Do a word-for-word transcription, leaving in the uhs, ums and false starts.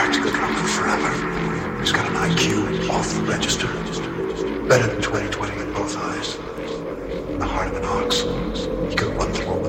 practically drunk forever. He's got an I Q off the register. Better than twenty twenty in both eyes. The heart of an ox. He could run through a